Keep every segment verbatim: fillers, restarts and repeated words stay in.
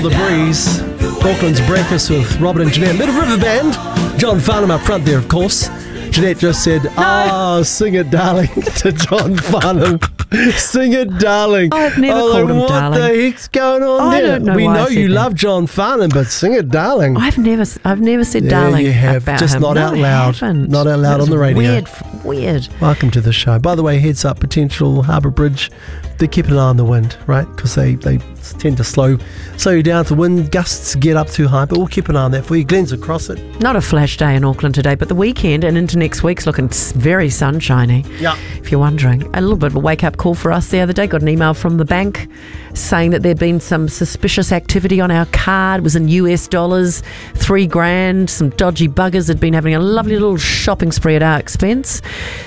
The Breeze, Auckland's Breakfast with Robert and Jeanette. Little River Band, John Farnham up front there, of course. Jeanette just said, "Ah, no. oh, sing it, darling," to John Farnham. Sing it, darling. I've never oh, called him what darling. What the heck's going on I there? don't know we why know I said you that. love John Farnham, but sing it, darling. I've never, I've never said yeah, darling you have. about Just him. not no, out loud. Haven't. Not out loud That on the radio. Weird, weird. Welcome to the show. By the way, heads up, potential Harbour Bridge. They keep an eye on the wind, right? Because they, they tend to slow slow you down if the wind gusts get up too high. But we'll keep an eye on that for you. Glenn's across it. Not a flash day in Auckland today, but the weekend and into next week's looking s- very sunshiny. Yeah. If you're wondering. A little bit of a wake-up call for us the other day. Got an email from the bank saying that there'd been some suspicious activity on our card. It was in U S dollars, three grand. Some dodgy buggers had been having a lovely little shopping spree at our expense.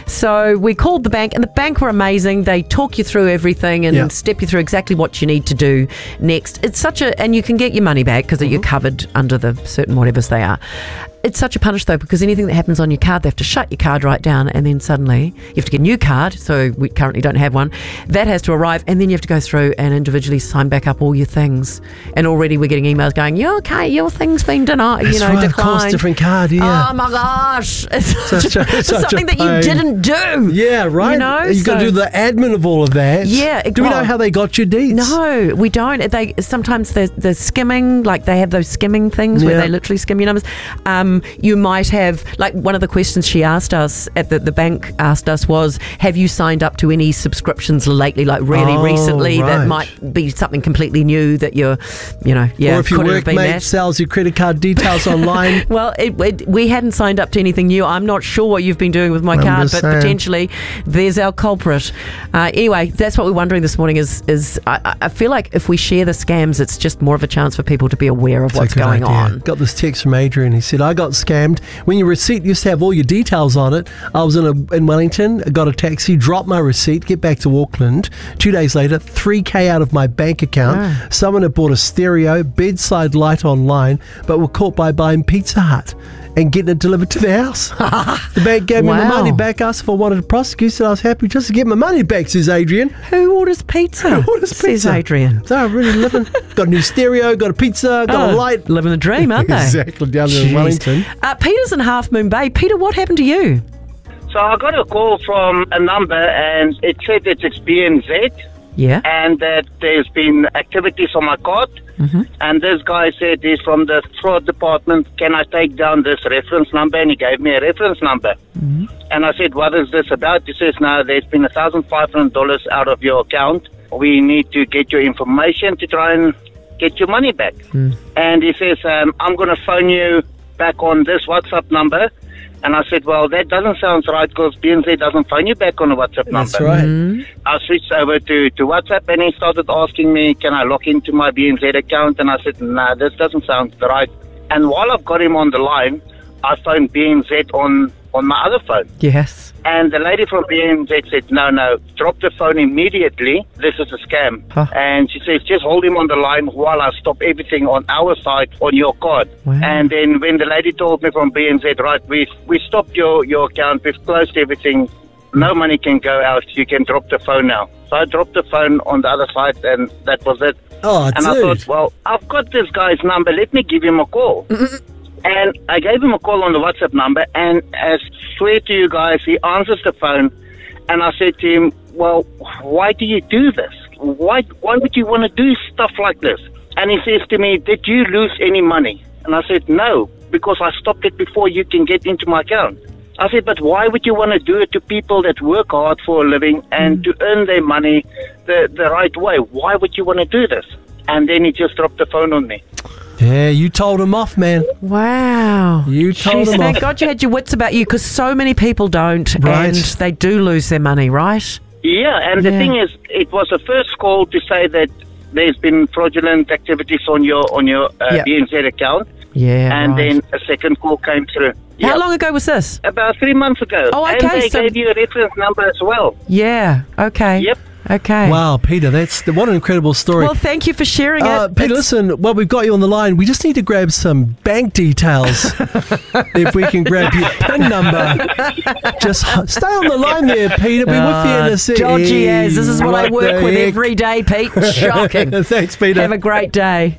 So we called the bank, and the bank were amazing. They talk you through everything and yeah. step you through exactly what you need to do next. It's such a, and you can get your money back because mm-hmm. you're covered under the certain whatevers they are. It's such a punish though, because anything that happens on your card, they have to shut your card right down, and then suddenly you have to get a new card. So we currently don't have one. That has to arrive, and then you have to go through and individually sign back up all your things. And already we're getting emails going, "You okay? Your thing's been denied. That's You know, right, declined." Of course, different card. Yeah. Oh my gosh! It's Such such a- a, such a something that you pain. didn't do. Yeah, right. You know, you've got to so- do the admin of all of that. Yeah, it- Do we know well- how they got your deeds? No, we don't. They sometimes they're, they're skimming, like they have those skimming things where Yeah. they literally skim your numbers. Um, you might have, like one of the questions she asked us at the, the bank asked us was, have you signed up to any subscriptions lately, like really Oh, recently? right. That might be something completely new that you're, you know, yeah. Or if your could have been workmate that. sells your credit card details online. Well, it, it, we hadn't signed up to anything new. I'm not sure what you've been doing with my I'm card, just but saying. potentially there's our culprit. Uh, anyway, that's what we're wondering this morning is, is I, I feel like if we share the scams, it's just more of a chance for people to be aware of That's a what's good going idea. on. Got this text from Adrian. He said, "I got scammed. When your receipt used to have all your details on it, I was in a, in Wellington, got a taxi, dropped my receipt, get back to Auckland. Two days later, three K out of my bank account. Ah. Someone had bought a stereo, bedside light online, but were caught by buying Pizza Hut and getting it delivered to the house. The bank gave me my Wow. money back, asked if I wanted to prosecute, said I was happy just to get my money back," says Adrian. Who orders pizza? Who orders Says pizza? Adrian. So I'm really living. Got a new stereo, got a pizza, got a Oh, light. living the dream, aren't they? Exactly, down there in Jeez. Wellington. Uh, Peter's in Half Moon Bay. Peter, what happened to you? So I got a call from a number and it said that it's B N Z Yeah. and that there's been activities on my card. Mm-hmm. And this guy said he's from the fraud department. Can I take down this reference number? And he gave me a reference number. Mm-hmm. And I said, what is this about? He says, no, there's been one thousand five hundred dollars out of your account. We need to get your information to try and get your money back. Mm. And he says, um, I'm going to phone you back on this WhatsApp number. And I said, well, that doesn't sound right because B N Z doesn't phone you back on a WhatsApp number. That's right. Mm-hmm. I switched over to, to WhatsApp and he started asking me, can I log into my B N Z account? And I said, nah, this doesn't sound right. And while I've got him on the line, I phoned B N Z on, on my other phone. Yes. And the lady from B N Z said, no, no, drop the phone immediately. This is a scam. Huh. And she says, just hold him on the line while I stop everything on our side on your card. Wow. And then when the lady told me from B N Z, right, we we stopped your, your account, we've closed everything, no money can go out, you can drop the phone now. So I dropped the phone on the other side and that was it. Oh, And dude. I thought, well, I've got this guy's number, let me give him a call. And I gave him a call on the WhatsApp number, and I swear to you guys, he answers the phone, and I said to him, well, why do you do this? Why, why would you want to do stuff like this? And he says to me, did you lose any money? And I said, no, because I stopped it before you can get into my account. I said, but why would you want to do it to people that work hard for a living and to earn their money the, the right way? Why would you want to do this? And then he just dropped the phone on me. Yeah, you told him off, man. Wow. You told Jeez, him thank off. God you had your wits about you because so many people don't Right. and they do lose their money, right? Yeah, and the Yeah. thing is, it was a first call to say that there's been fraudulent activities on your on your uh, Yeah. B N Z account, Yeah. and right. then a second call came through. How Yeah, long ago was this? about three months ago. Oh, And okay, they so- gave you a reference number as well. Yeah. Okay. Yep. Okay. Wow, Peter, that's what an incredible story. Well, thank you for sharing it. Uh, Peter, It's- listen, while we've got you on the line, we just need to grab some bank details. If we can grab your PIN number. Just h- stay on the line there, Peter. Be with you in a second. Dodgy as. This is what I work with every day, Pete. Shocking. Thanks, Peter. Have a great day.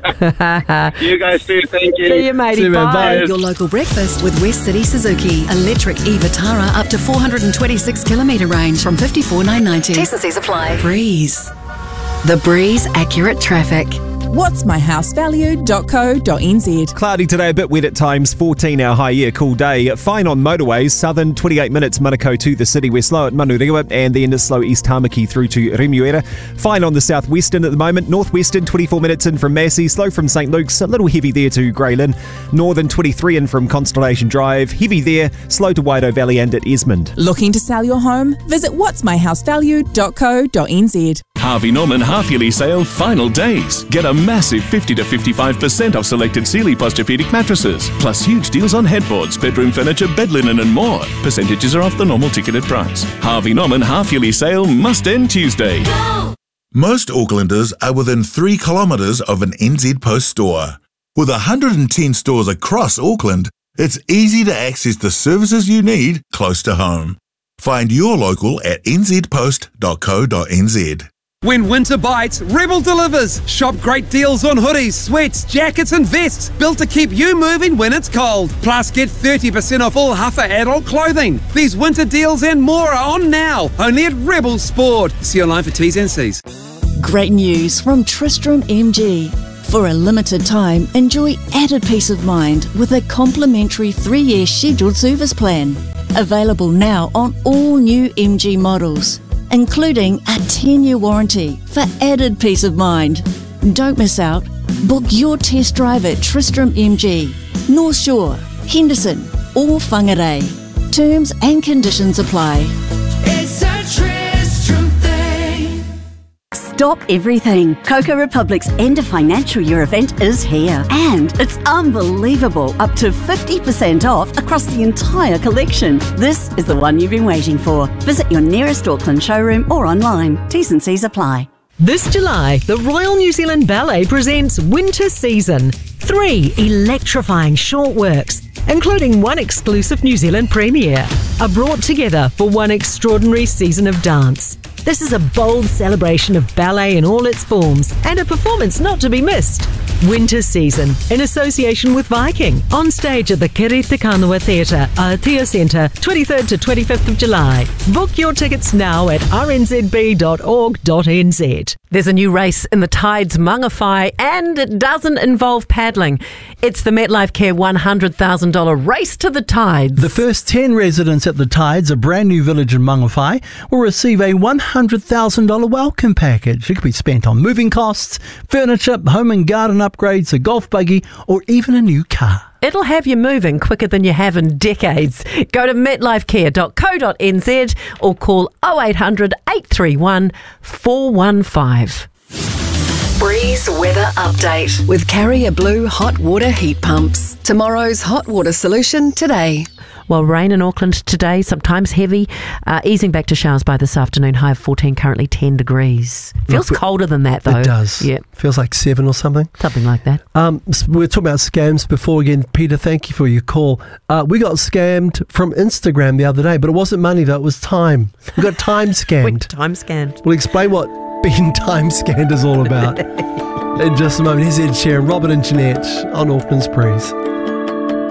You guys too. Thank you. See you, matey. See you, man. Bye. Bye. Your local breakfast with West City Suzuki. Electric e-Vitara up to four hundred twenty-six kilometre range from fifty-four thousand nine hundred ninety. T's and C's apply. Breeze. The Breeze Accurate Traffic. what's my house value dot co dot n z. Cloudy today, a bit wet at times, fourteen hour high, yeah, cool day. Fine on motorways, southern twenty-eight minutes Manukau to the city. We're slow at Manurewa and then slow East Tamaki through to Remuera. Fine on the southwestern at the moment, northwestern twenty-four minutes in from Massey, slow from St Luke's, a little heavy there to Greylin. Northern twenty-three in from Constellation Drive, heavy there, slow to Waido Valley and at Esmond. Looking to sell your home? Visit what's my house value dot co dot n z. Harvey Norman half-yearly sale final days. Get a massive fifty to fifty-five percent off selected Sealy Posturepedic mattresses, plus huge deals on headboards, bedroom furniture, bed linen and more. Percentages are off the normal ticketed price. Harvey Norman half-yearly sale must end Tuesday. Most Aucklanders are within three kilometres of an N Z Post store. With one hundred ten stores across Auckland, it's easy to access the services you need close to home. Find your local at n z post dot co dot n z. When winter bites, Rebel delivers. Shop great deals on hoodies, sweats, jackets and vests built to keep you moving when it's cold. Plus get thirty percent off all Huffer adult clothing. These winter deals and more are on now, only at Rebel Sport. See online for T's and C's. Great news from Tristram M G. For a limited time, enjoy added peace of mind with a complimentary three-year scheduled service plan. Available now on all new M G models, including a ten-year warranty for added peace of mind. Don't miss out. Book your test drive at Tristram M G, North Shore, Henderson or Whangarei. Terms and conditions apply. It's a Tristram thing. Stop everything. Coco Republic's end of financial year event is here. And it's unbelievable. Up to fifty percent off across the entire collection. This is the one you've been waiting for. Visit your nearest Auckland showroom or online. T's and C's apply. This July, the Royal New Zealand Ballet presents Winter Season. Three electrifying short works, including one exclusive New Zealand premiere, are brought together for one extraordinary season of dance. This is a bold celebration of ballet in all its forms and a performance not to be missed. Winter Season, in association with Viking, on stage at the Kiri Te Kanua Theatre, Aotea Centre, twenty-third to twenty-fifth of July. Book your tickets now at r n z b dot org dot n z. There's a new race in the Tides Mangawhai and it doesn't involve paddling. It's the MetLife Care one hundred thousand dollars Race to the Tides. The first ten residents at the Tides, a brand new village in Mangawhai, will receive a one hundred thousand dollars welcome package. It could be spent on moving costs, furniture, home and garden upgrades, a golf buggy, or even a new car. It'll have you moving quicker than you have in decades. Go to met life care dot co dot n z or call oh eight hundred, eight three one, four one five. Breeze Weather Update with Carrier Blue Hot Water Heat Pumps. Tomorrow's hot water solution today. Well, rain in Auckland today, sometimes heavy, uh, easing back to showers by this afternoon, high of fourteen, currently ten degrees. Feels Look, colder than that, though. It does. Yeah. Feels like seven or something. Something like that. Um, we were talking about scams before again. Peter, thank you for your call. Uh, we got scammed from Instagram the other day, but it wasn't money, though. It was time. We got time scammed. Went time scanned. We'll explain what being time scanned is all about in just a moment. Here's Ed Sheeran, Robert and Jeanette on Auckland's Breeze.